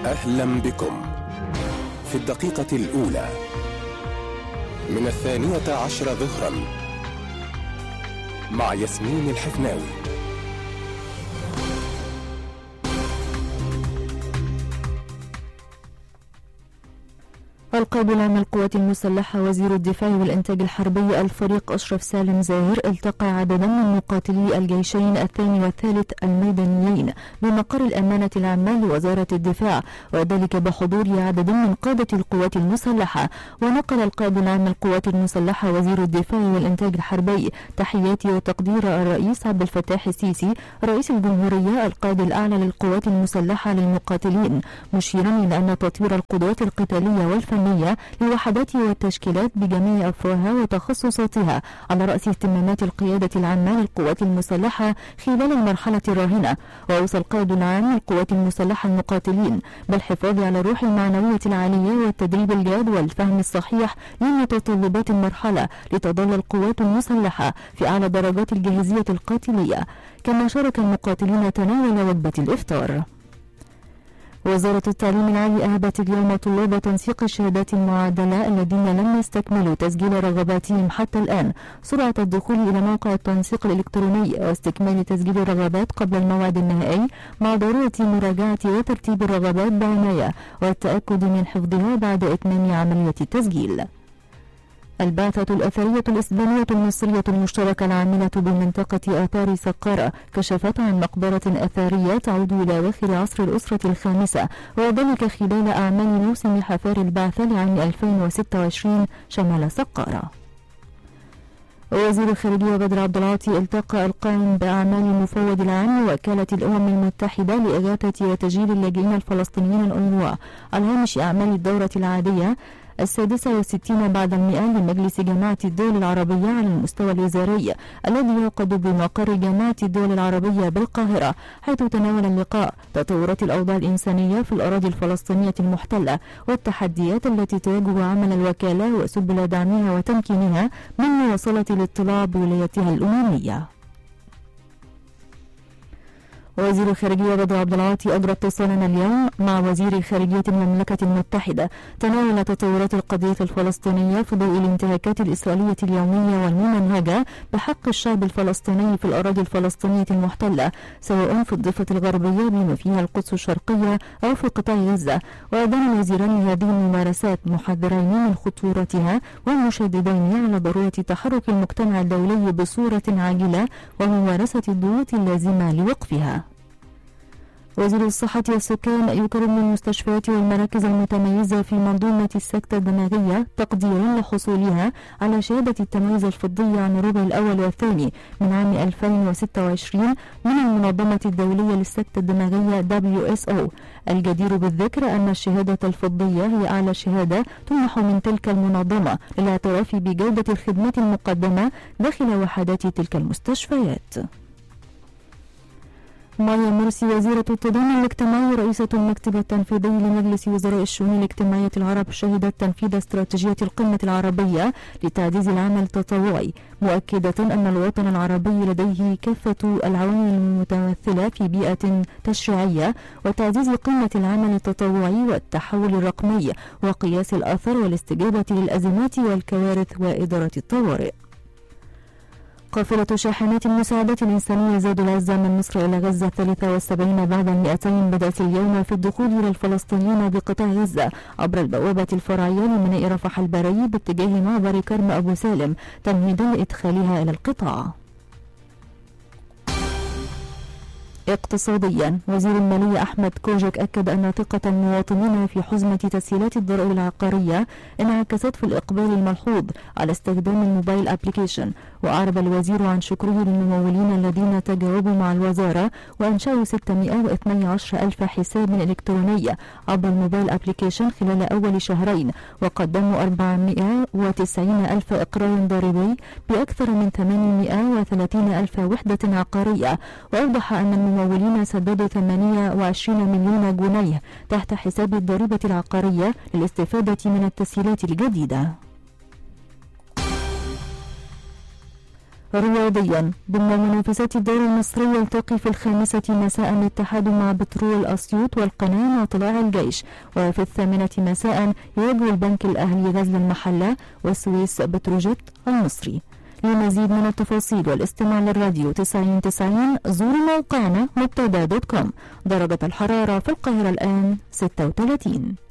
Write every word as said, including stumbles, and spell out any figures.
أهلا بكم في الدقيقة الأولى من الثانية عشر ظهرا مع ياسمين الحفناوي. القائد العام للقوات المسلحة وزير الدفاع والإنتاج الحربي الفريق أشرف سالم زاهر التقى عددا من مقاتلي الجيشين الثاني والثالث الميدانيين بمقر الأمانة العامة لوزارة الدفاع، وذلك بحضور عدد من قادة القوات المسلحة. ونقل القائد العام للقوات المسلحة وزير الدفاع والإنتاج الحربي تحياتي وتقدير الرئيس عبد الفتاح السيسي رئيس الجمهورية القائد الأعلى للقوات المسلحة للمقاتلين، مشيرا إلى أن تطوير القدرات القتالية والفنية للوحدات والتشكيلات بجميع أفراها وتخصصاتها على رأس اهتمامات القيادة العامة للقوات المسلحة خلال المرحلة الراهنة. وأوصى القائد العام للقوات المسلحة المقاتلين بالحفاظ على الروح المعنوية العالية والتدريب الجاد والفهم الصحيح لمتطلبات المرحلة لتظل القوات المسلحة في أعلى درجات الجاهزية القاتلية. كما شارك المقاتلين تناول وجبة الإفطار. وزارة التعليم العالي أهبت اليوم طلاب تنسيق الشهادات المعادلة الذين لم يستكملوا تسجيل رغباتهم حتى الآن سرعة الدخول إلى موقع التنسيق الإلكتروني واستكمال تسجيل الرغبات قبل الموعد النهائي، مع ضرورة مراجعة وترتيب الرغبات بعناية والتأكد من حفظها بعد إتمام عملية التسجيل. البعثة الأثرية الإسبانية المصرية المشتركة العاملة بمنطقة آثار سقارة كشفت عن مقبرة أثرية تعود إلى أواخر عصر الأسرة الخامسة، وذلك خلال أعمال موسم حفار البعثة لعام ألفين وستة وعشرين شمال سقارة. وزير الخارجية بدر عبد العاطي التقى القائم بأعمال المفوض العام لوكالة الأمم المتحدة لإغاثة وتسجيل اللاجئين الفلسطينيين الأونروا على هامش أعمال الدورة العادية السادسة والستين بعد المئة لمجلس جامعة الدول العربية على المستوى الوزاري الذي يعقد بمقر جامعة الدول العربية بالقاهرة، حيث تناول اللقاء تطورات الأوضاع الإنسانية في الأراضي الفلسطينية المحتلة والتحديات التي تواجه عمل الوكالة وسبل دعمها وتمكينها من مواصلة الاطلاع بولايتها الأممية. وزير الخارجية بدر عبد العاطي أجرى اتصالا اليوم مع وزير خارجية المملكة المتحدة تناول تطورات القضية الفلسطينية في ضوء الانتهاكات الإسرائيلية اليومية والممنهجة بحق الشعب الفلسطيني في الأراضي الفلسطينية المحتلة، سواء في الضفة الغربية بما فيها القدس الشرقية أو في قطاع غزة. وأدان الوزيران هذه الممارسات محذرين من خطورتها ومشددين على ضرورة تحرك المجتمع الدولي بصورة عاجلة وممارسة الضغوط اللازمة لوقفها. وزير الصحة والسكان يكرم المستشفيات والمراكز المتميزة في منظومة السكتة الدماغية تقديرا لحصولها على شهادة التمييز الفضية عن الربع الأول والثاني من عام ألفين وستة وعشرين من المنظمة الدولية للسكتة الدماغية دبليو إس أو. الجدير بالذكر أن الشهادة الفضية هي أعلى شهادة تمنح من تلك المنظمة للاعتراف بجودة الخدمات المقدمة داخل وحدات تلك المستشفيات. مايا مرسي وزيرة التضامن الاجتماعي ورئيسة المكتب التنفيذي لمجلس وزراء الشؤون الاجتماعية العرب شهدت تنفيذ استراتيجية القمة العربية لتعزيز العمل التطوعي، مؤكدة أن الوطن العربي لديه كافة العوامل المتمثلة في بيئة تشريعية وتعزيز قمة العمل التطوعي والتحول الرقمي وقياس الآثار والاستجابة للأزمات والكوارث وإدارة الطوارئ. قافلة شاحنات المساعدات الإنسانية زاد العزة من مصر إلى غزة الثالثة والسبعين بعد المئتين بدأت اليوم في الدخول إلى الفلسطينيين بقطاع غزة عبر البوابة الفرعية لميناء رفح البري باتجاه معبر كرم أبو سالم تمهيدا لإدخالها إلى القطاع. اقتصاديا، وزير المالية أحمد كوجك أكد أن ثقة المواطنين في حزمة تسهيلات الضرائب العقارية انعكست في الإقبال الملحوظ على استخدام الموبايل أبليكيشن. وأعرب الوزير عن شكره للممولين الذين تجاوبوا مع الوزارة وأنشأوا ستمائة واثني عشر ألف حساب إلكتروني عبر الموبايل أبليكيشن خلال أول شهرين، وقدموا أربعمائة وتسعين ألف إقرار ضريبي بأكثر من ثمانمائة وثلاثين ألف وحدة عقارية. وأوضح أن الممولين سددوا ثمانية وعشرين مليون جنيه تحت حساب الضريبة العقارية للاستفادة من التسهيلات الجديدة. رياضيا، ضمن منافسات الدوري المصري يلتقي في الخامسة مساء الاتحاد مع بترول أسيوط والقناة مع طلائع الجيش، وفي الثامنة مساء يواجه البنك الأهلي غزل المحلة والسويس بتروجيت المصري. لمزيد من التفاصيل والاستماع للراديو تسعين تسعين زوروا موقعنا مبتدا دوت كوم. درجة الحرارة في القاهرة الآن ستة وثلاثين.